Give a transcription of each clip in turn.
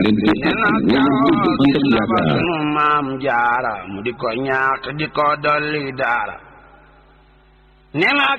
sunu maam jaara mu di ko ñaax di ko dolli daara nee na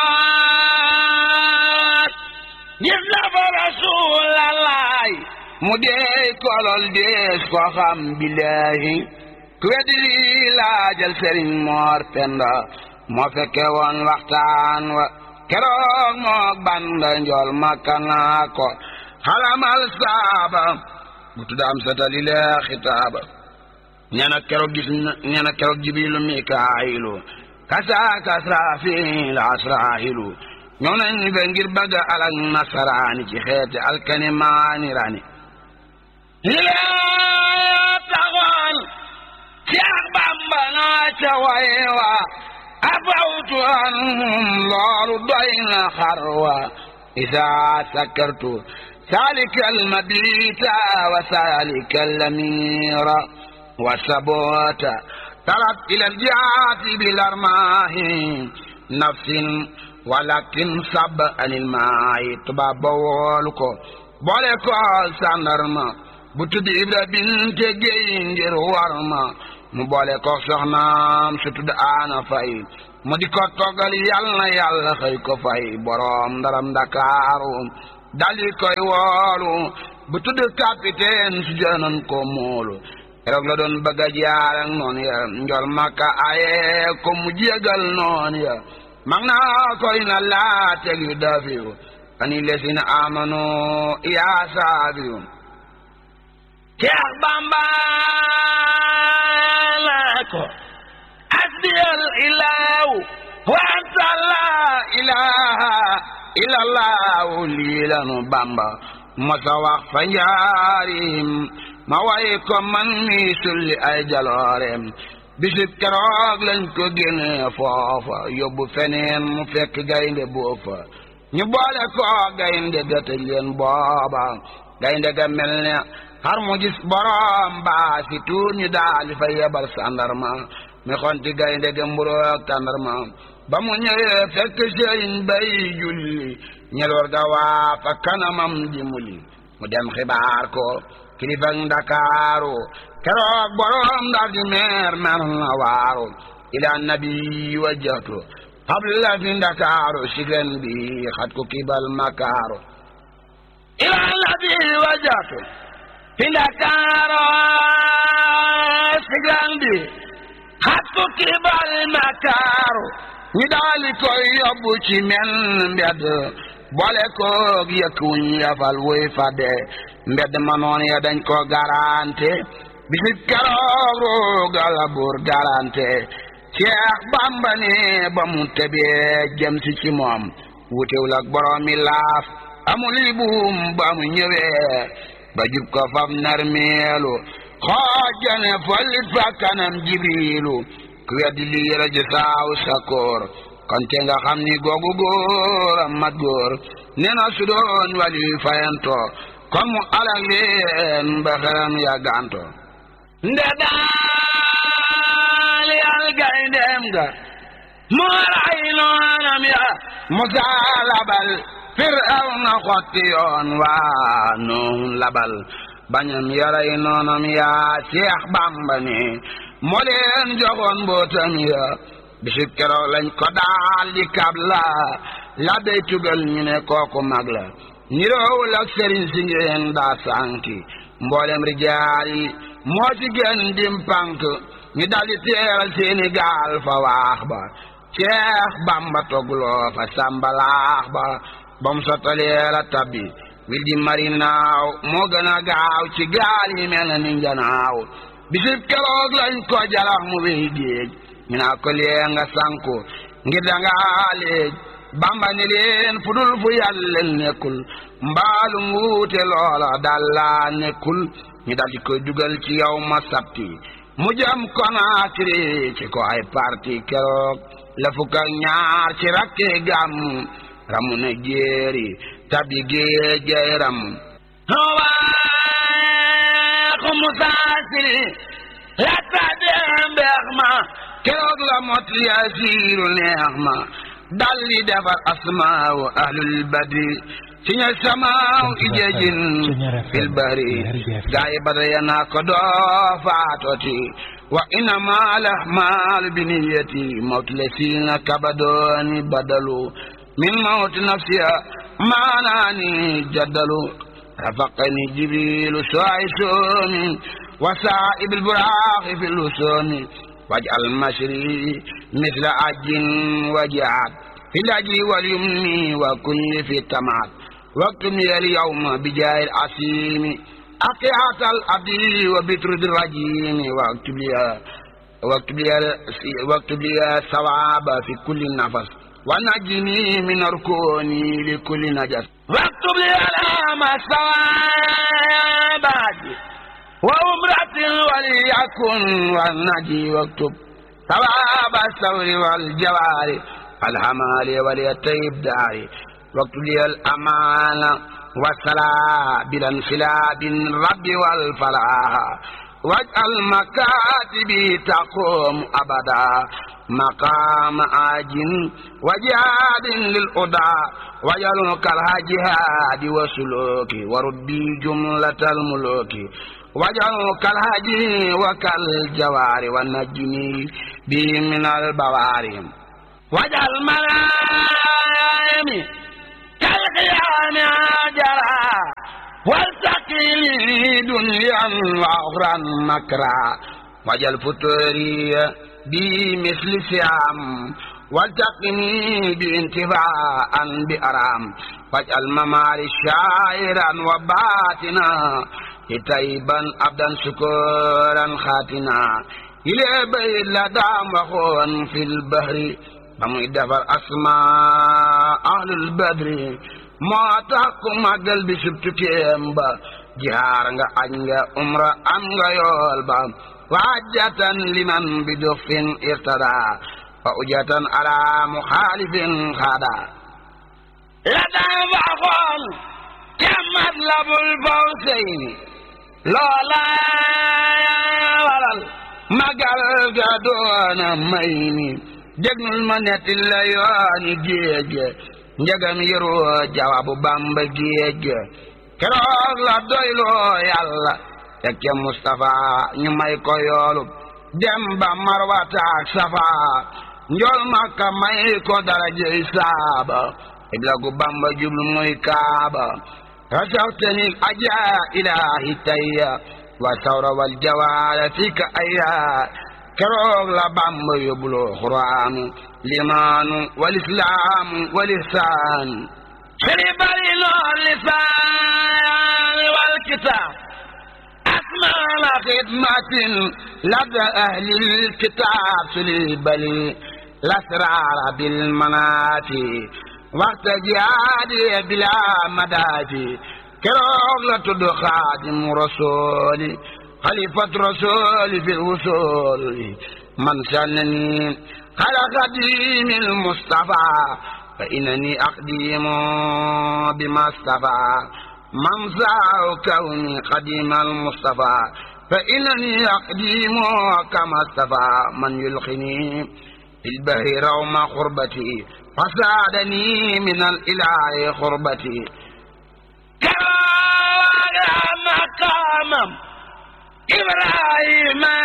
keroog gis na fa rasuulallaay mu dee kolol dees ko xam billaahi ku weddi lii laajal Sëriñ Moor Penda moo fekke woon waxtaan wa keroog mook Banda Njool Makka naa ko xalamal saaba bu tuddaam satali lee xitaaba nee na keroog Jibriilu Mikaayilu kasaaka Asraafiil Asraahilu ñoo nañ fe ngir bëgg alak nasaraani ci xeeti alkani maani rani li lee taxoon Seex Bamba naa ca way wa afawtu anhum loolu doy na xarwa isaa sakartu سالك المبيت وسالك الأمير والسبوت طلب إلى الجهات بالأرماح نفس ولكن صب عن الماء تبا بولكو بولكو سانرما بتدي إبرا بنت جينجر ورما مبولكو سخنام ستد آنا فاي مدكو توغل يالنا خيكو فاي بروم درم دكارو dali koy woolu bu tudd capitaine su jënoon ko moolu keroog la doon bëgg a jaar ak noonu ya Njool Makka aye ko mu jégal noonu ya mag naa koy na laa teg yu dafiyu ani lesina amanu yaa saabiyu Seex Bamba la ko asbiyal ilaahu wa anta la ilaha ilallahu lii lanu Bamba mosa wax fa njaarim ma way ko man mi sulli ay jaloorem bisib keroog lañ ko génne foofa yóbbu feneen mu fekk gaynde boofa ñu boole ko gaynde ga tëj leen booba gaynde ga mel ne xar mu gis borom baa si tuur ñu daal fa yebal sandarma mi xonti gaynde ga mburoog tandarma ba mu ñëwee fekk sëriñ bay julli ñeloor ga waa fa kanamam di muli mu dem xibaar ko kilifa Ndakaaru keroog borom Ndar di meer na waaru ila nabi wajjatu qabla fi Ndakaaru siglen bi xat ko kibal makaaru ila nabi wajjatu fi Ndakaaru siglen bi xat ko kibal makaaru ñu daali koy yóbbu ci men mbedd boole koog yëkk wuñ yafal wuy fadde mbedd ma noon ya dañ ko garante bisib keroog roogal buur garante Seex Bamba ne ba mu tebee jëm si ci moom wutewul ak boroomi laaf amul i buum ba mu ñëwee ba jub ko faf narmeelu xoojane follit fa kanam Jibriilu ku weddi lii rajo saaw sakoor kon te nga xam ni googu góor a mat góor nee na su doon wali fayanto kon mu alag leen ba xeram ya ganto nde daal yal gayndeem ga moo ray noonam ya Musaa labal Firawna xotti yoon waa Nuux labal bañam yaray noonam ya Seex Bamba ne moo leen joxoon mbootam ya bisib keroog lañ ko daal di kabla la dey tugal ñu ne kooku mag la niroowul ak sëriñ si ngeen daa sànki mboolem rijaal yi moo ci gën dim pank ñu daldi teeral seeni gaal fa waax ba Seex Bamba togloo fa sambalaax ba bam sottalee la tabbi wil di mari naaw moo gën a gaaw ci gaal yi mel na ni njanaaw bisib keroog lañ ko jalax mu wéy géej ñu naa ko lee nga sanku ngir dangaa léej Bamba ni leen fu dul fu yàlla nekkul mbaalu nguute loola dalla nekkul ñu daldi koy dugal ci yow ma sabti mu jëm Konaakiri ci ko ay parti keroog la fukk ak ñaar ci rakke gam ramu na jéeri tabi géej gay ram waaxu musaasiri la tabi mbeex ma keroog la mot yasiiru neex ma dalli defar asmaawu ahlul badri siña samaaw ijeejin fil bahri gaay badar ya naa ko doo faatoti wa innama al-a'maalu binniyati mawtu lasiina kabadooni badalu min mawti nafsiya maanaani jaddalu rafaqani jibrilu su'aysooni wa saa'ibil buraaxi fil wusooni waj'al mashri misla ajin wajaat fil ajri wal yumni wa kulli fi tamaat waktubni al-yawma bijaahil asiimi aqiatal abdi wa bitrudi rajimi waktub li sawaaba fi kulli nafas wa najini min arkoni li kulli najas waktub li alama sawaabati wa umratin waliyakun wa naji waktub sawaaba sawri wal jawaari alhamali waliyatayib daari waktub li al amaana والصلاة بالانفلاد الرب والفلاح واجعل مكاتبي تقوم أبدا مقام آج وجهاد للأدى وجعلك الهجهاد وسلوك وردي جملة الملوك وجعلك الهجي وكالجوار والنجني بي من البواري واجعل ملائمي كالقيام جرى والتقي لي دنيا وأخرى مكرا وجل فتوري بمثل سيام والتقني بانتفاء بأرام واجعل مماري شاعرا وباتنا لتيبا أبدا شكورا خاتنا إلى بيت لدام وخون في البحر bamuy defar asmaa ahlul badri moo tax ku màggal bi subtuteem ba jihaar nga aj nga umra am nga yool ba waajatan liman bi duxfin irtada wa ujatan ala muxaalifin xaada la daan waxoon ca Matlabul Fawzayni loola waral màggal ga doona may ni dégnul ma netti la yooni géej njagam yëroo jawabu Bamba géej keroog la doyloo yàlla tekke Mustafa ñu may ko yoolub dem ba Marwata ak Safa njool Makka may ko darajey saaba ibla gu Bamba jublu muy Kaaba rasawtani aja ilahi tayya wa sawra wal jawaara fika ayya keroog la Bamba yóbbuloo Qur'aanu limaanu wal islaamu wal ihsaan seri bari noo lisaan wal kitaab asmaana xidmatin ladda ahlil kitaab suli bali lasraara bil manaati waxta jihaadi bila madaati keroog la tudd Xaadimu Rasuuli خليفة رسول في الوصول من سألني على خديم المصطفى فإنني أخدم بما اصطفى من سعى كوني خديم المصطفى فإنني أخدم كما اصطفى من يلقني في البحر روم خربتي فساعدني من الإله خربتي كما مقامم Ibrahima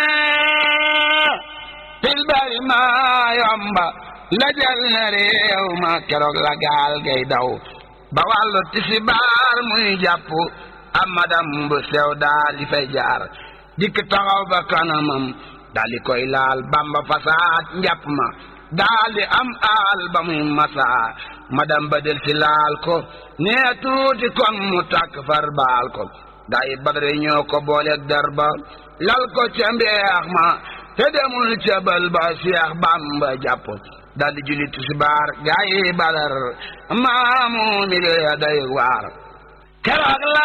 fil bari ma yomba la jal na réew ma keroog la gaal gay daw ba wàllu tisibaar muy jàpp amadam bu sew daal di fay jaar dikk taxaw ba kanamam daal di koy laal Bamba fasaat njàpp ma daal di am aal ba muy masaa madam ba del si laal ko nee tuuti kon mu tàkk far baal ko gaay Badar ñoo ko booleeg darba lal ko ca mbeex ma te demul ca bal ba Seex Bamba jàpp daal di julli tisbaar gaay Badar maamu mi lee day waar keroog la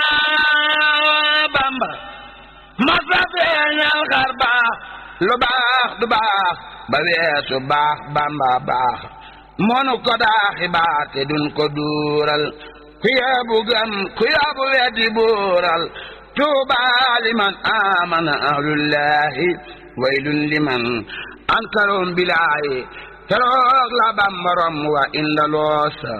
Bamba masa feeñal xar baax lu baax du baax ba weesu baax Bamba baax monu ko daa xibaar te dun ko duural ku yaabu gam ku yaabu weddi buural tuuba liman amana ahlullahi waylun liman ankarum bilaahi keroog la Bamba rom wa inda loosa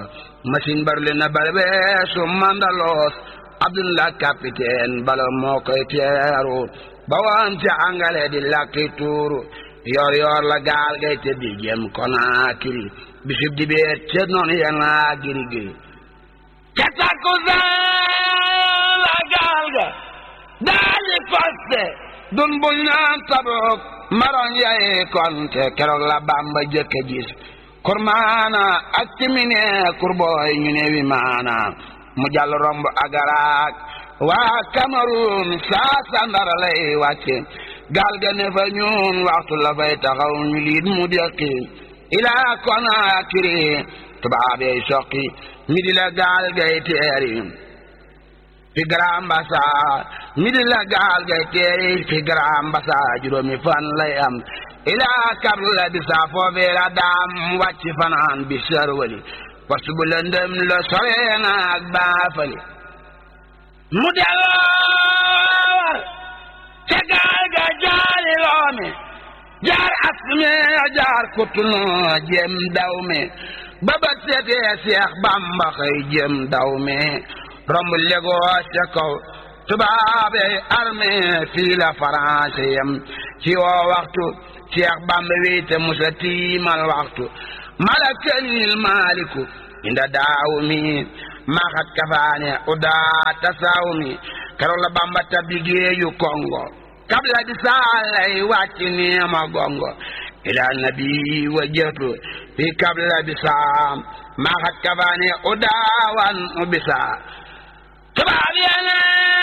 machine barle na barbeesu mandaloos Abdullah capitaine bala moo koy teeru ba woon ca angale di lakki tuuru yor yor la gaal gay te di jëm Konaakiri bisub di beet ca noonu yana giri giri ca takkusaan la gaal ga daali faste dun buñ naan Tabuk maroon yaye konte keroog la Bamba jëkke gis kurmaana ak timine kurbooy ñu ne wi maana mu jàll romb agaraak waa Cameroun saa sandara lay wàcce gaal ga ne fa ñun waxtu la fay taxaw ñu liit mu dekki ilaa Konaakiri tubaab yay soqi mi di la gaal gay teeri fi Grand Bassam mi di la gaal gay teeri fi Grand Bassam juróomi fan lay am ilaa kabla bi saa foofee la daam wàcc fanaan bi sarwali wastu bu lëndëm la soreena ak baafali mu delloo ca gaal ga jaari loome jaar asme jaar kutunu jëm dawme babat seetee Seex Bamba xëy jëm dawme romb Lagos ca kaw tubaabe armée fii la France yam ci woo waxtu Seex Bamba wéete musa tiimal waxtu malakanil maaliku inda daawumi maxat kafaane udaa tasawumi keroog la Bamba tabbi géeju Kongo kabla di saalay wàcc neema gongo ila nabi wajjatu fi kabla di saam maxat kafaane udaawan ubisa tubaab yene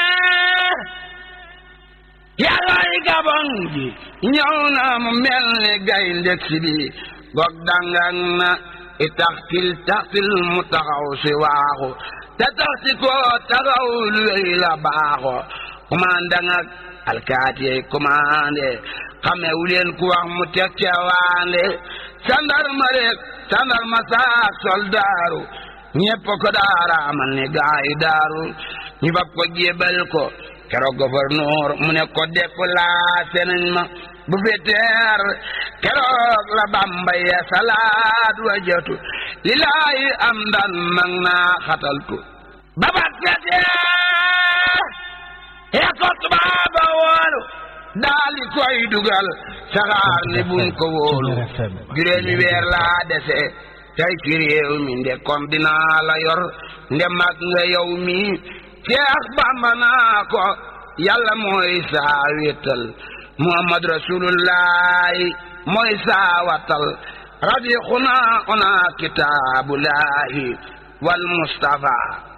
yàllay Gabon ji ñëw na mu mel ni gaynde si bi gog dangang na i taxtil mu taxaw si waaxu te taxti ko taxaw lu wéy la baaxo commandant ak alkaati yey commandé xamewu leen ku wax mu teg ca waande sandarma rek sandarma saak soldaaru ñépp ko daara amal ni gaay daaru ñu fab ko jébal ko keroog gouverneur mu ne ko déplacé nañ ma bu feteer keroog la Bamba ya salaat wajatu lillaahi am dan mag naa xataltu babat feteer ya ko tubaaba woolu daali koy dugal saxaar ni buñ ko wóolu juróomi weer laa dese tey ci réew mi nde kon dinaa la yor nde mag nga yow mi Seex Bamba naa ko yàlla mooy saa wéttal Muhammad Rasulullahi mooy saa watal rabiixuna ona kitaabullahi wal Mustafa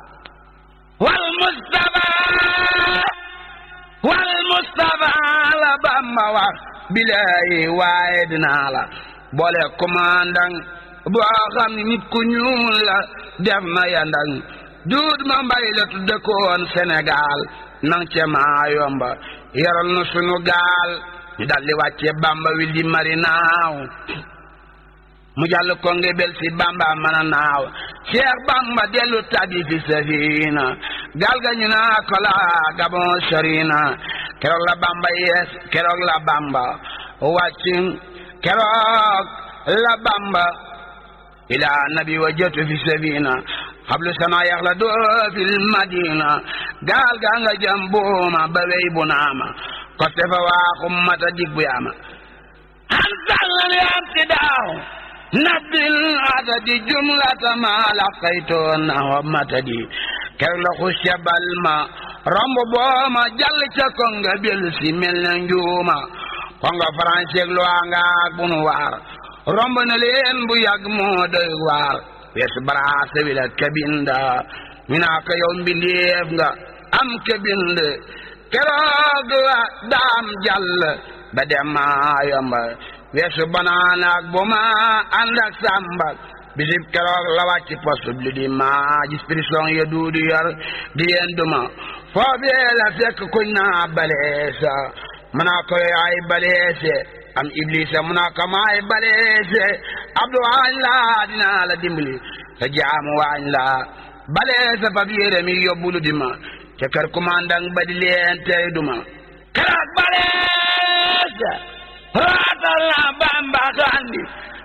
la Bamba wax bilaay waaye dinaa la boole commandant boo xam ni nit ku ñuul la def na yandang duut ma mbay la tudde koon Sénégal nang ce maa yomba yaral na sunu gaal ñu daldi wàcce Bamba wil di mari naaw mu jàll ko nge bel si Bamba mana naaw Cheikh Bamba dellu tabi fi safina gaal ga ñu naa ko la Gabon sorina keroog la Bamba yees keroog la Bamba wàccin keroog la Bamba ila nabi wajjatu fi safina xablu sana yaxla doo fil madina gaal ga nga jam booma ba wey bu naama ko tefa waaxum mata dig bu yaama an sallan yam ti daaw nabil adadi jumlata ma laqaytoon na mata di keroog la xusya balma romb booma jàll ca konga bel si mel na njuuma konga français lu anga ak bunu waar romb na leen bu yàgg moo doy waar weesu baraase wi la kabinda ñu naa ko yow mbindeef nga am kabind keroog la daam jàll ba dem maa yomba weesu banaana ak bu ma ànd ak sàmba bisib keroog la wàcc poste bi di maa gis prison ya duudu yor di leen duma foofee la fekk kuñ naa baleesa mu naa ko yaay baleese am iblisa mu naa ko maay baleese abdu waañ laa dinaa la dimbali sa jaamu waañ laa baleese fab yére mi yóbbulu di ma ca kër commandant ba di leen tey duma keroog baleese raatal na Bamba kandi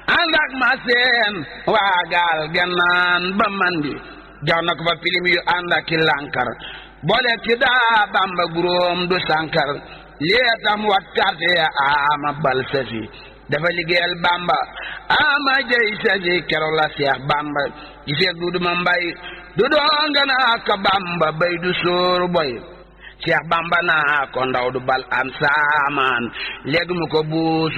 ànd ak ma seen waagal gannaan ba mandi jox na ko fa pilim yu ànd ak ki lànkar boole ki daa Bamba guróom du sànkar lee tam wat carte ya ama bal safi dafa liggéeyal Bamba ama jëy safi keroog la Seex Bamba gisee du ma mbay du doonga naa ko Bamba bay du sóoru boy Seex Bamba naa ko ndaw du bal an saamaan léegi mu ko buusu